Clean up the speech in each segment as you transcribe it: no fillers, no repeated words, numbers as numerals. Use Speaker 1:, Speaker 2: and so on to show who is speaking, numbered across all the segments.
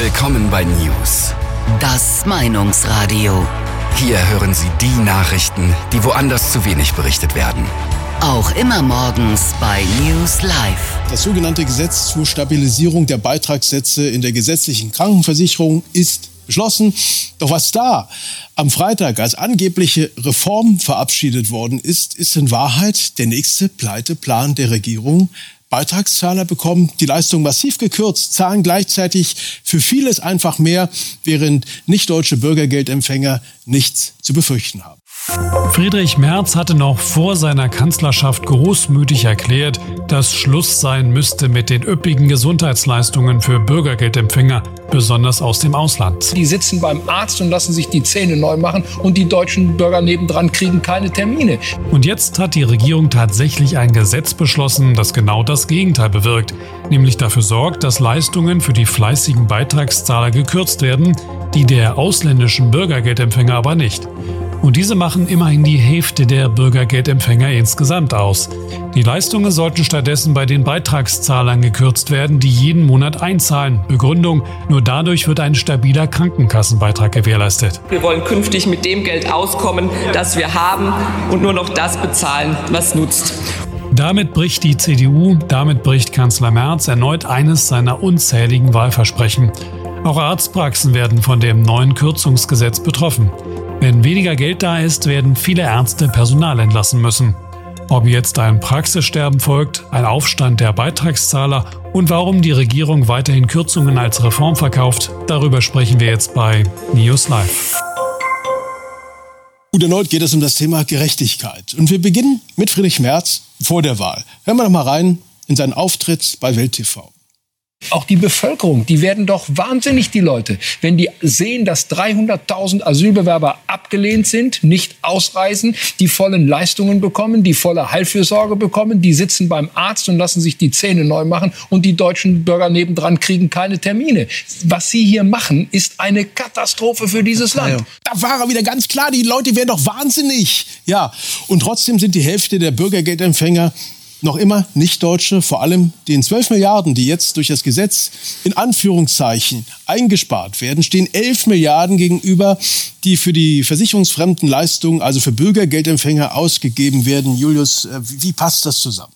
Speaker 1: Willkommen bei News.
Speaker 2: Das Meinungsradio.
Speaker 1: Hier hören Sie die Nachrichten, die woanders zu wenig berichtet werden.
Speaker 2: Auch immer morgens bei News Live.
Speaker 3: Das sogenannte Gesetz zur Stabilisierung der Beitragssätze in der gesetzlichen Krankenversicherung ist beschlossen. Doch was da am Freitag als angebliche Reform verabschiedet worden ist, ist in Wahrheit der nächste Pleiteplan der Regierung. Beitragszahler bekommen die Leistung massiv gekürzt, zahlen gleichzeitig für vieles einfach mehr, während nicht-deutsche Bürgergeldempfänger nichts zu befürchten haben.
Speaker 4: Friedrich Merz hatte noch vor seiner Kanzlerschaft großmütig erklärt, dass Schluss sein müsste mit den üppigen Gesundheitsleistungen für Bürgergeldempfänger, besonders aus dem Ausland.
Speaker 5: Die sitzen beim Arzt und lassen sich die Zähne neu machen und die deutschen Bürger nebendran kriegen keine Termine.
Speaker 4: Und jetzt hat die Regierung tatsächlich ein Gesetz beschlossen, das genau das Gegenteil bewirkt, nämlich dafür sorgt, dass Leistungen für die fleißigen Beitragszahler gekürzt werden, die der ausländischen Bürgergeldempfänger aber nicht. Und diese machen immerhin die Hälfte der Bürgergeldempfänger insgesamt aus. Die Leistungen sollten stattdessen bei den Beitragszahlern gekürzt werden, die jeden Monat einzahlen. Begründung: nur dadurch wird ein stabiler Krankenkassenbeitrag gewährleistet.
Speaker 6: Wir wollen künftig mit dem Geld auskommen, das wir haben, und nur noch das bezahlen, was nutzt.
Speaker 4: Damit bricht die CDU, damit bricht Kanzler Merz erneut eines seiner unzähligen Wahlversprechen. Auch Arztpraxen werden von dem neuen Kürzungsgesetz betroffen. Wenn weniger Geld da ist, werden viele Ärzte Personal entlassen müssen. Ob jetzt ein Praxissterben folgt, ein Aufstand der Beitragszahler und warum die Regierung weiterhin Kürzungen als Reform verkauft, darüber sprechen wir jetzt bei News Live.
Speaker 3: Gut, erneut geht es um das Thema Gerechtigkeit. Und wir beginnen mit Friedrich Merz vor der Wahl. Hören wir doch mal rein in seinen Auftritt bei Welt TV.
Speaker 5: Auch die Bevölkerung, die werden doch wahnsinnig, die Leute, wenn die sehen, dass 300.000 Asylbewerber abgelehnt sind, nicht ausreisen, die vollen Leistungen bekommen, die volle Heilfürsorge bekommen, die sitzen beim Arzt und lassen sich die Zähne neu machen und die deutschen Bürger nebendran kriegen keine Termine. Was sie hier machen, ist eine Katastrophe für dieses Land.
Speaker 3: Da war er wieder ganz klar, die Leute werden doch wahnsinnig. Ja, und trotzdem sind die Hälfte der Bürgergeldempfänger noch immer Nicht-Deutsche, vor allem den 12 Milliarden, die jetzt durch das Gesetz in Anführungszeichen eingespart werden, stehen 11 Milliarden gegenüber, die für die versicherungsfremden Leistungen, also für Bürgergeldempfänger, ausgegeben werden. Julius, wie passt das zusammen?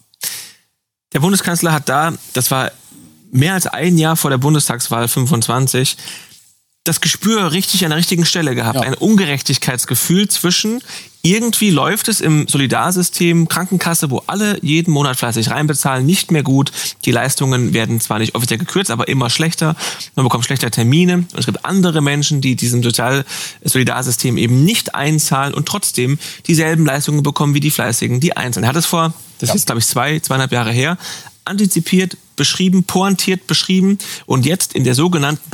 Speaker 7: Der Bundeskanzler hat das war mehr als ein Jahr vor der Bundestagswahl 25, das Gespür richtig an der richtigen Stelle gehabt. Ja. Ein Ungerechtigkeitsgefühl zwischen, irgendwie läuft es im Solidarsystem Krankenkasse, wo alle jeden Monat fleißig reinbezahlen, nicht mehr gut. Die Leistungen werden zwar nicht offiziell gekürzt, aber immer schlechter. Man bekommt schlechter Termine. Und es gibt andere Menschen, die diesem Solidarsystem eben nicht einzahlen und trotzdem dieselben Leistungen bekommen wie die Fleißigen, die einzahlen. Er hat es vor, das ist glaube ich 2,5 Jahre her, antizipiert, beschrieben, pointiert beschrieben und jetzt in der sogenannten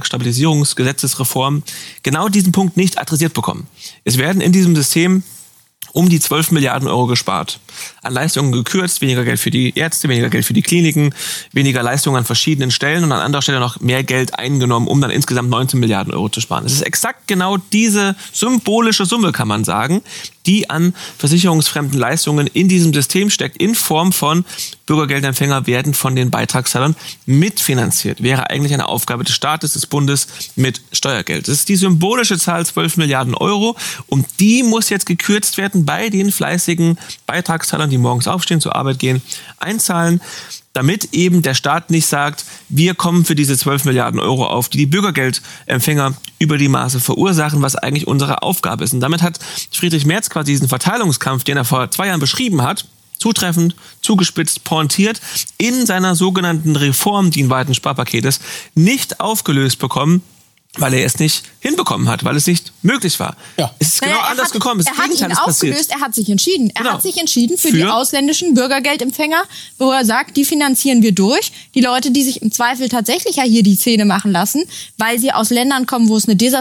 Speaker 7: Beitragsstabilisierungsgesetzesreform genau diesen Punkt nicht adressiert bekommen. Es werden in diesem System um die 12 Milliarden Euro gespart. An Leistungen gekürzt, weniger Geld für die Ärzte, weniger Geld für die Kliniken, weniger Leistungen an verschiedenen Stellen und an anderer Stelle noch mehr Geld eingenommen, um dann insgesamt 19 Milliarden Euro zu sparen. Es ist exakt genau diese symbolische Summe, kann man sagen, die an versicherungsfremden Leistungen in diesem System steckt, in Form von Bürgergeldempfänger werden von den Beitragszahlern mitfinanziert. Wäre eigentlich eine Aufgabe des Staates, des Bundes mit Steuergeld. Das ist die symbolische Zahl 12 Milliarden Euro und die muss jetzt gekürzt werden bei den fleißigen Beitragszahlern, die morgens aufstehen, zur Arbeit gehen, einzahlen, damit eben der Staat nicht sagt, wir kommen für diese 12 Milliarden Euro auf, die die Bürgergeldempfänger über die Maße verursachen, was eigentlich unsere Aufgabe ist. Und damit hat Friedrich Merz quasi diesen Verteilungskampf, den er vor 2 Jahren beschrieben hat, zutreffend, zugespitzt, pointiert, in seiner sogenannten Reform, die ein weites Sparpaket ist, nicht aufgelöst bekommen, weil er es nicht hinbekommen hat, weil es nicht möglich war. Ja. Es ist genau anders gekommen.
Speaker 8: Er hat ihn aufgelöst, er hat sich entschieden. Er hat sich entschieden für die ausländischen Bürgergeldempfänger, wo er sagt, die finanzieren wir durch. Die Leute, die sich im Zweifel tatsächlich ja hier die Zähne machen lassen, weil sie aus Ländern kommen, wo es eine